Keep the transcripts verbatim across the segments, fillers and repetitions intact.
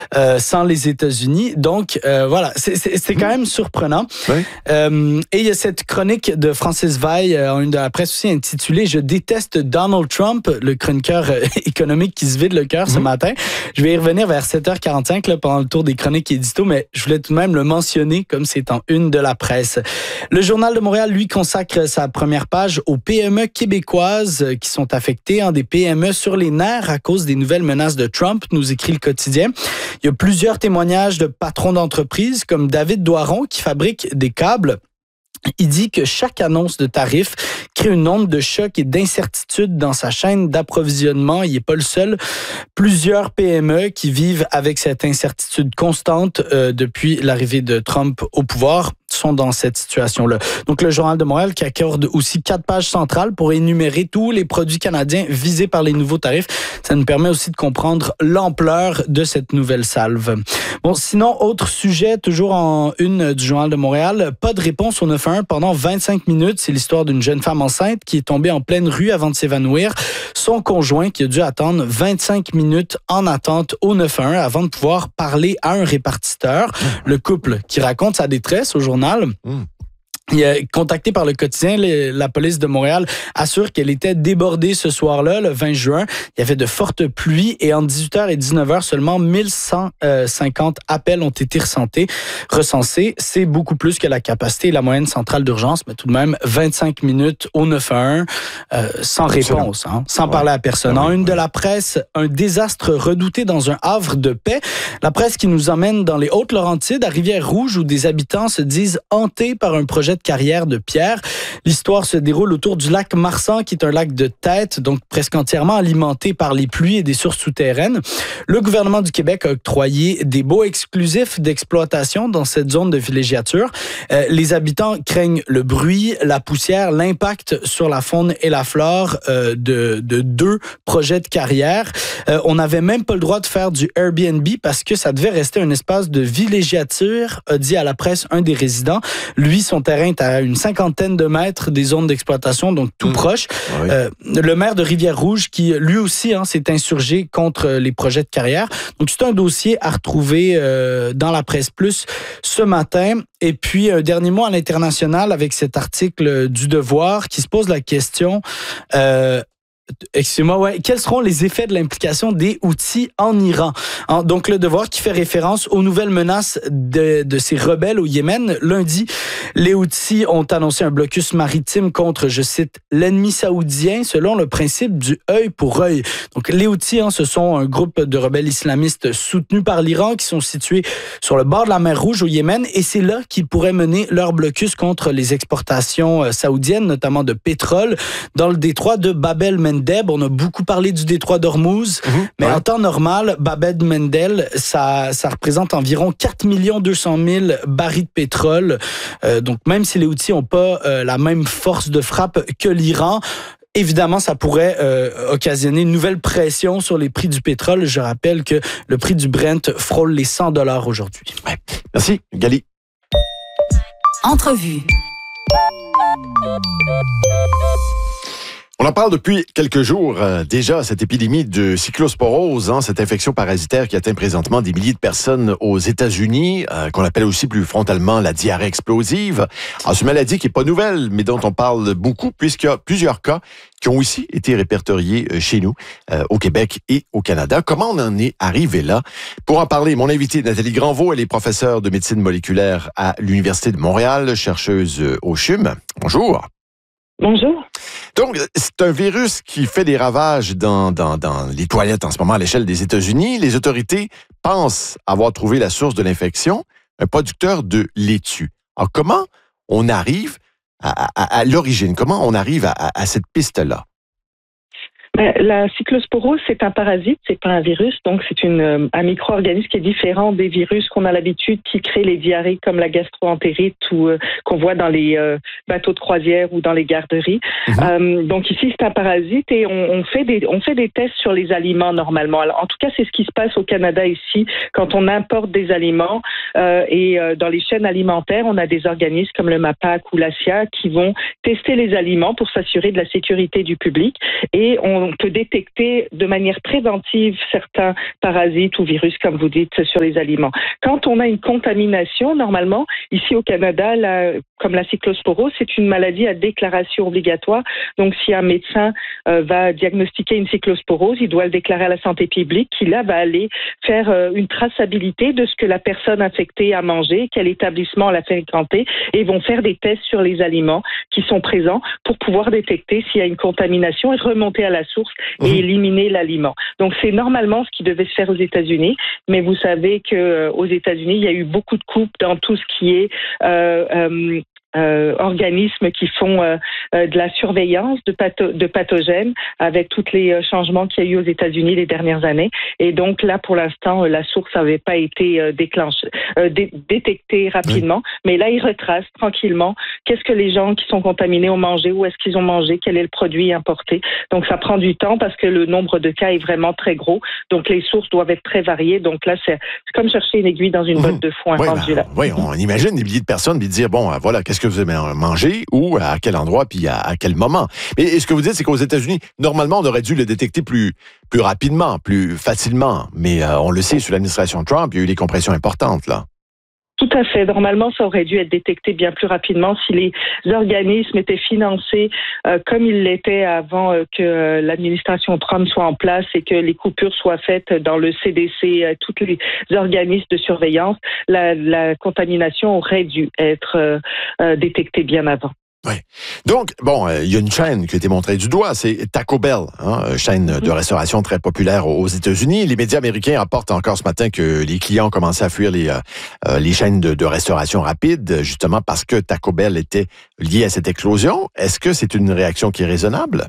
euh, sans les États-Unis. Donc, euh, voilà, c'est, c'est, c'est quand même surprenant. Oui. Euh, et il y a cette chronique de Francis Veil, euh, une de la presse aussi, intitulée « Je déteste Donald Trump », le chroniqueur euh, économique qui se vide le cœur mmh. ce matin. Je vais y revenir vers sept heures quarante-cinq là, pendant le tour des chroniques édito, mais je voulais tout de même le mentionner comme c'est en une de la presse. Le Journal de Montréal, lui, consacre sa première page aux P M E québécoises qui sont affectées, hein, des P M E sur les nerfs à cause des nouvelles menaces de Trump, nous écrit le quotidien. Il y a plusieurs témoignages de patrons d'entreprises comme David Doiron qui fabrique des câbles. Il dit que chaque annonce de tarif crée une onde de choc et d'incertitude dans sa chaîne d'approvisionnement. Il n'est pas le seul. Plusieurs P M E qui vivent avec cette incertitude constante euh, depuis l'arrivée de Trump au pouvoir sont dans cette situation-là. Donc, le Journal de Montréal qui accorde aussi quatre pages centrales pour énumérer tous les produits canadiens visés par les nouveaux tarifs. Ça nous permet aussi de comprendre l'ampleur de cette nouvelle salve. Bon, sinon, autre sujet, toujours en une du Journal de Montréal, pas de réponse au neuf un un pendant vingt-cinq minutes. C'est l'histoire d'une jeune femme enceinte qui est tombée en pleine rue avant de s'évanouir. Son conjoint qui a dû attendre vingt-cinq minutes en attente au neuf un un avant de pouvoir parler à un répartiteur. Le couple qui raconte sa détresse au journal. Mmh. Il est contacté par le quotidien, la police de Montréal assure qu'elle était débordée ce soir-là, le vingt juin. Il y avait de fortes pluies et entre dix-huit heures et dix-neuf heures, seulement mille cent cinquante appels ont été recensés. recensés. C'est beaucoup plus que la capacité et la moyenne centrale d'urgence, mais tout de même vingt-cinq minutes au neuf un un euh, sans réponse, hein, sans ouais. parler à personne. En une de la presse, un désastre redouté dans un havre de paix. La presse qui nous emmène dans les Hautes-Laurentides, à Rivière-Rouge, où des habitants se disent hantés par un projet de carrière de pierre. L'histoire se déroule autour du lac Marsan, qui est un lac de tête, donc presque entièrement alimenté par les pluies et des sources souterraines. Le gouvernement du Québec a octroyé des baux exclusifs d'exploitation dans cette zone de villégiature. Euh, les habitants craignent le bruit, la poussière, l'impact sur la faune et la flore euh, de, de deux projets de carrière. Euh, on n'avait même pas le droit de faire du Airbnb parce que ça devait rester un espace de villégiature, a dit à la presse un des résidents. Lui, son terrain est à une cinquantaine de mètres des zones d'exploitation, donc tout mmh. proche. Oui. Euh, le maire de Rivière-Rouge, qui lui aussi hein, s'est insurgé contre les projets de carrière. Donc, c'est un dossier à retrouver euh, dans la Presse Plus ce matin. Et puis, un dernier mot à l'international avec cet article du Devoir qui se pose la question... Euh, Excusez-moi, ouais. Quels seront les effets de l'implication des Houthis en Iran? Hein, donc, le Devoir qui fait référence aux nouvelles menaces de, de ces rebelles au Yémen. Lundi, les Houthis ont annoncé un blocus maritime contre, je cite, l'ennemi saoudien selon le principe du œil pour œil. Donc, les Houthis, hein, ce sont un groupe de rebelles islamistes soutenus par l'Iran qui sont situés sur le bord de la mer Rouge au Yémen et c'est là qu'ils pourraient mener leur blocus contre les exportations euh, saoudiennes, notamment de pétrole, dans le détroit de Bab el-Mandeb. On a beaucoup parlé du détroit d'Ormuz, mmh, mais ouais. en temps normal, Bab el-Mandeb, ça, ça représente environ quatre millions deux cent mille barils de pétrole. Euh, donc, même si les Houthis n'ont pas euh, la même force de frappe que l'Iran, évidemment, ça pourrait euh, occasionner une nouvelle pression sur les prix du pétrole. Je rappelle que le prix du Brent frôle les cent dollars aujourd'hui. Ouais. Merci, Gali. Entrevue. On en parle depuis quelques jours euh, déjà, cette épidémie de cyclosporose, hein, cette infection parasitaire qui atteint présentement des milliers de personnes aux États-Unis, euh, qu'on appelle aussi plus frontalement la diarrhée explosive. Alors, c'est une maladie qui n'est pas nouvelle, mais dont on parle beaucoup, puisqu'il y a plusieurs cas qui ont aussi été répertoriés chez nous, euh, au Québec et au Canada. Comment on en est arrivé là? Pour en parler, mon invitée, Nathalie Granvaux, elle est professeure de médecine moléculaire à l'Université de Montréal, chercheuse au C H U M. Bonjour. Bonjour. Donc, c'est un virus qui fait des ravages dans, dans, dans les toilettes en ce moment à l'échelle des États-Unis. Les autorités pensent avoir trouvé la source de l'infection, un producteur de laitue. Alors, comment on arrive à, à, à l'origine? Comment on arrive à, à, à cette piste-là? La cyclosporose, c'est un parasite, c'est pas un virus, donc c'est une, un micro-organisme qui est différent des virus qu'on a l'habitude, qui créent les diarrhées comme la gastro-entérite ou euh, qu'on voit dans les euh, bateaux de croisière ou dans les garderies. Mmh. Euh, donc ici, c'est un parasite et on, on fait des on fait des tests sur les aliments normalement. Alors, en tout cas, c'est ce qui se passe au Canada ici quand on importe des aliments euh, et euh, dans les chaînes alimentaires, on a des organismes comme le MAPAC ou l'A S I A qui vont tester les aliments pour s'assurer de la sécurité du public et on on peut détecter de manière préventive certains parasites ou virus, comme vous dites, sur les aliments. Quand on a une contamination, normalement, ici au Canada, la, comme la cyclosporose, c'est une maladie à déclaration obligatoire. Donc, si un médecin euh, va diagnostiquer une cyclosporose, il doit le déclarer à la santé publique, qui là va aller faire euh, une traçabilité de ce que la personne infectée a mangé, quel établissement l'a fréquenté, et vont faire des tests sur les aliments qui sont présents pour pouvoir détecter s'il y a une contamination et remonter à la source et mmh. éliminer l'aliment. Donc, c'est normalement ce qui devait se faire aux États-Unis, mais vous savez que euh, aux États-Unis, il y a eu beaucoup de coupes dans tout ce qui est euh, euh, Euh, organismes qui font euh, euh, de la surveillance de, patho- de pathogènes avec tous les euh, changements qu'il y a eu aux États-Unis les dernières années. Et donc là, pour l'instant, euh, la source n'avait pas été euh, déclenchée, euh, dé- détectée rapidement. Oui. Mais là, ils retracent tranquillement qu'est-ce que les gens qui sont contaminés ont mangé, où est-ce qu'ils ont mangé, quel est le produit importé. Donc ça prend du temps parce que le nombre de cas est vraiment très gros. Donc les sources doivent être très variées. Donc là, c'est, c'est comme chercher une aiguille dans une mmh. botte de foin oui, rendue ben, là. Oui, on imagine des milliers de personnes puis dire, bon, voilà, qu'est-ce que vous avez mangé ou à quel endroit puis à, à quel moment. Mais ce que vous dites, c'est qu'aux États-Unis, normalement, on aurait dû le détecter plus, plus rapidement, plus facilement. Mais euh, on le sait, sous l'administration Trump, il y a eu des compressions importantes, là. Tout à fait. Normalement, ça aurait dû être détecté bien plus rapidement si les organismes étaient financés euh, comme ils l'étaient avant euh, que euh, l'administration Trump soit en place et que les coupures soient faites dans le C D C, euh, tous les organismes de surveillance. La, la contamination aurait dû être euh, euh, détectée bien avant. Oui. Donc, bon, il euh, y a une chaîne qui a été montrée du doigt, c'est Taco Bell, hein, chaîne de restauration très populaire aux États-Unis. Les médias américains rapportent encore ce matin que les clients ont commencé à fuir les, euh, les chaînes de, de restauration rapide, justement parce que Taco Bell était lié à cette éclosion. Est-ce que c'est une réaction qui est raisonnable?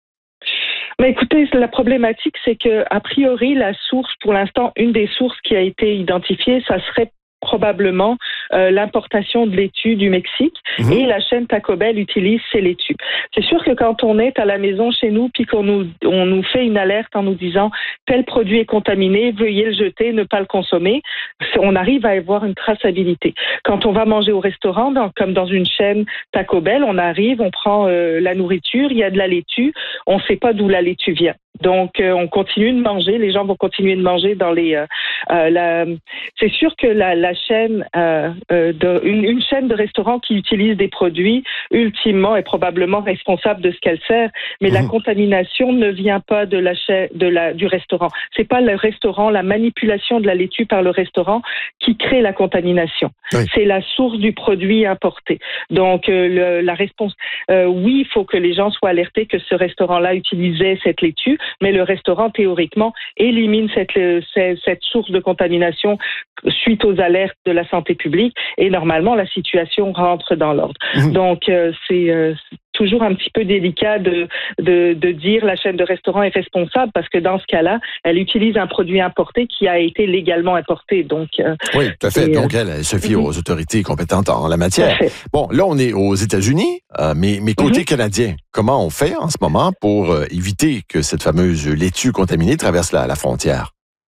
Mais écoutez, la problématique, c'est que a priori, la source, pour l'instant, une des sources qui a été identifiée, ça serait probablement euh, l'importation de laitue du Mexique mmh. et la chaîne Taco Bell utilise ces laitues. C'est sûr que quand on est à la maison chez nous puis qu'on nous, on nous fait une alerte en nous disant tel produit est contaminé, veuillez le jeter, ne pas le consommer, on arrive à avoir une traçabilité. Quand on va manger au restaurant, dans, comme dans une chaîne Taco Bell, on arrive, on prend euh, la nourriture, il y a de la laitue, on ne sait pas d'où la laitue vient. Donc, euh, on continue de manger, les gens vont continuer de manger dans les... Euh, euh, la, c'est sûr que la, la chaîne, euh, euh, de, une, une chaîne de restaurants qui utilise des produits, ultimement, est probablement responsable de ce qu'elle sert, mais mmh. la contamination ne vient pas de la chaîne, de la, du restaurant. C'est pas le restaurant, la manipulation de la laitue par le restaurant qui crée la contamination. Oui. C'est la source du produit importé. Donc, euh, le, la réponse... Euh, oui, il faut que les gens soient alertés que ce restaurant-là utilisait cette laitue, mais le restaurant, théoriquement, élimine cette, cette, cette source de contamination suite aux alertes de la santé publique et normalement, la situation rentre dans l'ordre. Mmh. Donc, euh, c'est, euh, c'est toujours un petit peu délicat de, de, de dire la chaîne de restaurant est responsable parce que dans ce cas-là, elle utilise un produit importé qui a été légalement importé. Donc, euh, oui, tout à fait. Et, donc, elle, elle se fie mmh. aux autorités compétentes en la matière. Bon, là, on est aux États-Unis, euh, mais, mais côté mmh. canadien, comment on fait en ce moment pour euh, éviter que cette fameuse laitue contaminée traverse la, la frontière?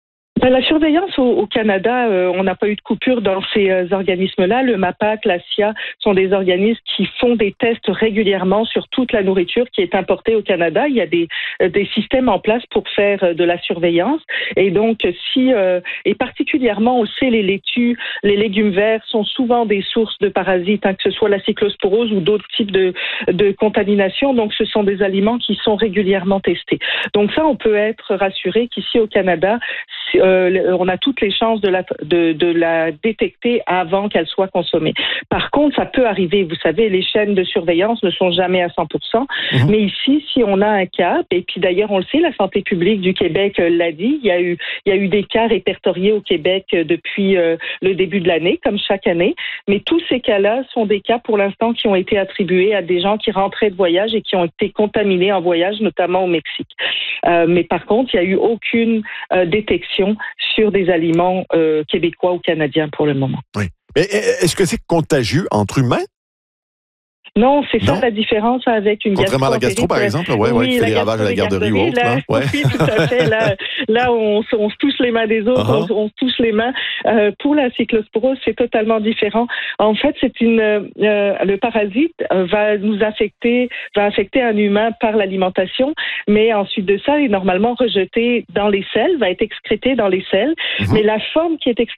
La surveillance au, au Canada, euh, on n'a pas eu de coupure dans ces euh, organismes-là. Le MAPAC, la S I A sont des organismes qui font des tests régulièrement sur toute la nourriture qui est importée au Canada. Il y a des, euh, des systèmes en place pour faire euh, de la surveillance. Et donc, si euh, et particulièrement, on sait, les laitues, les légumes verts sont souvent des sources de parasites, hein, que ce soit la cyclosporose ou d'autres types de, de contamination. Donc, ce sont des aliments qui sont régulièrement testés. Donc ça, on peut être rassuré qu'ici au Canada, si, euh, on a toutes les chances de la, de, de la détecter avant qu'elle soit consommée. Par contre, ça peut arriver. Vous savez, les chaînes de surveillance ne sont jamais à cent pour cent. Mmh. Mais ici, si on a un cas, et puis d'ailleurs, on le sait, la santé publique du Québec l'a dit, il y a eu, il y a eu des cas répertoriés au Québec depuis euh, le début de l'année, comme chaque année. Mais tous ces cas-là sont des cas, pour l'instant, qui ont été attribués à des gens qui rentraient de voyage et qui ont été contaminés en voyage, notamment au Mexique. Euh, mais par contre, il n'y a eu aucune euh, détection sur des aliments euh, québécois ou canadiens pour le moment. Oui. Mais est-ce que c'est contagieux entre humains? Non, c'est ça non? la différence avec une Contrairement à la gastro, par exemple, ouais, ouais, oui, qui fait des ravages à la garderie ou autre. Là, hein? Ouais. Oui, tout à fait. Là, là on, on se touche les mains des autres, uh-huh. on, on se touche les mains. Euh, pour la cyclosporose, c'est totalement différent. En fait, c'est une euh, le parasite va nous affecter, va affecter un humain par l'alimentation, mais ensuite de ça, il est normalement rejeté dans les selles, va être excrété dans les selles. Uh-huh. Mais la forme qui est excrétée